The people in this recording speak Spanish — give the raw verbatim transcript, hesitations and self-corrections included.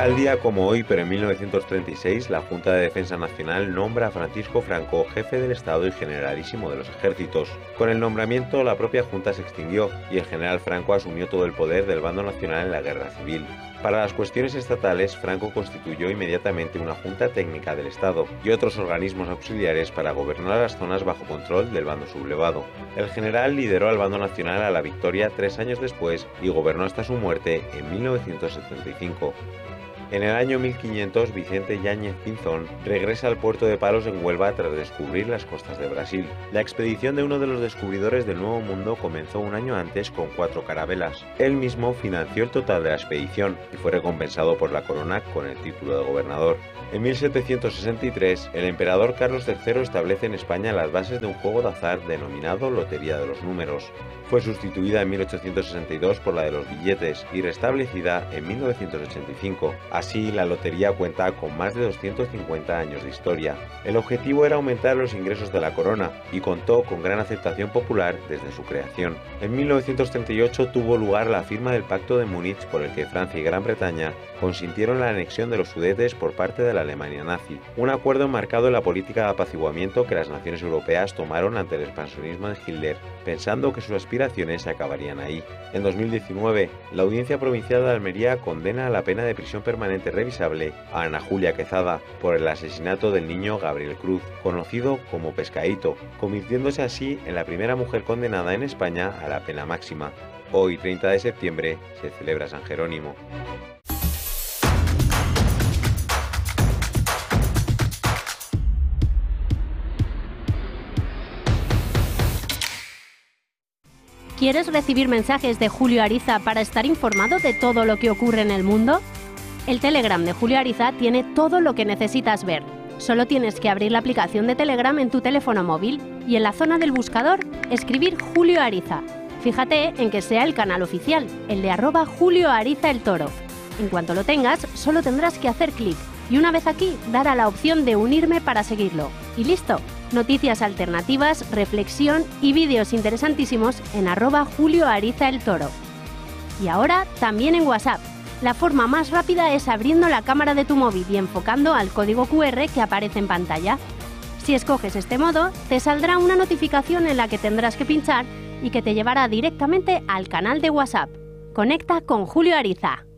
Tal día como hoy, pero en mil novecientos treinta y seis, la Junta de Defensa Nacional nombra a Francisco Franco jefe del Estado y generalísimo de los ejércitos. Con el nombramiento, la propia Junta se extinguió y el general Franco asumió todo el poder del bando nacional en la guerra civil. Para las cuestiones estatales, Franco constituyó inmediatamente una Junta Técnica del Estado y otros organismos auxiliares para gobernar las zonas bajo control del bando sublevado. El general lideró al bando nacional a la victoria tres años después y gobernó hasta su muerte en mil novecientos setenta y cinco. En el año mil quinientos, Vicente Yáñez Pinzón regresa al puerto de Palos en Huelva tras descubrir las costas de Brasil. La expedición de uno de los descubridores del Nuevo Mundo comenzó un año antes con cuatro carabelas. Él mismo financió el total de la expedición y fue recompensado por la corona con el título de gobernador. En mil setecientos sesenta y tres, el emperador Carlos tercero establece en España las bases de un juego de azar denominado Lotería de los Números. Fue sustituida en mil ochocientos sesenta y dos por la de los billetes y restablecida en mil novecientos ochenta y cinco. Así, la lotería cuenta con más de doscientos cincuenta años de historia. El objetivo era aumentar los ingresos de la corona y contó con gran aceptación popular desde su creación. En mil novecientos treinta y ocho tuvo lugar la firma del Pacto de Múnich, por el que Francia y Gran Bretaña consintieron la anexión de los Sudetes por parte de la Alemania nazi, un acuerdo enmarcado en la política de apaciguamiento que las naciones europeas tomaron ante el expansionismo de Hitler, pensando que sus aspiraciones se acabarían ahí. En dos mil diecinueve, la Audiencia Provincial de Almería condena a la pena de prisión permanente revisable a Ana Julia Quezada por el asesinato del niño Gabriel Cruz, conocido como Pescadito, convirtiéndose así en la primera mujer condenada en España a la pena máxima. Hoy, treinta de septiembre, se celebra San Jerónimo. ¿Quieres recibir mensajes de Julio Ariza para estar informado de todo lo que ocurre en el mundo? El Telegram de Julio Ariza tiene todo lo que necesitas ver. Solo tienes que abrir la aplicación de Telegram en tu teléfono móvil y en la zona del buscador escribir Julio Ariza. Fíjate en que sea el canal oficial, el de arroba Julio Ariza el Toro. En cuanto lo tengas, solo tendrás que hacer clic y una vez aquí, dar a la opción de unirme para seguirlo. Y listo. Noticias alternativas, reflexión y vídeos interesantísimos en arroba Julio Ariza el Toro. Y ahora también en WhatsApp. La forma más rápida es abriendo la cámara de tu móvil y enfocando al código cu erre que aparece en pantalla. Si escoges este modo, te saldrá una notificación en la que tendrás que pinchar y que te llevará directamente al canal de WhatsApp. Conecta con Julio Ariza.